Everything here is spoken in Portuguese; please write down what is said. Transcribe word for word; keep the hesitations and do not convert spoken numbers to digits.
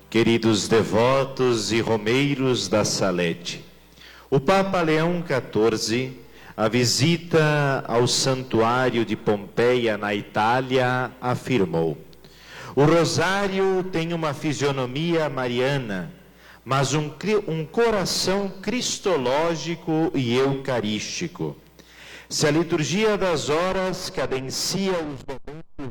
Queridos devotos e romeiros da Salete, o Papa Leão quatorze, a visita ao santuário de Pompeia, na Itália, afirmou: o rosário tem uma fisionomia mariana, mas um, um coração cristológico e eucarístico. Se a liturgia das horas cadencia os